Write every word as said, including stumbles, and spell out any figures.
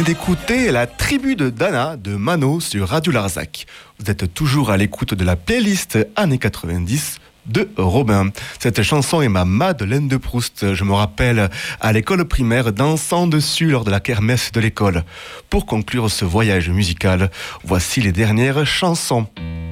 d'écouter la tribu de Dana de Mano sur Radio Larzac. Vous êtes toujours à l'écoute de la playlist années quatre-vingt-dix de Robin. Cette chanson est ma Madeleine de Proust. Je me rappelle à l'école primaire dansant dessus lors de la kermesse de l'école. Pour conclure ce voyage musical, voici les dernières chansons.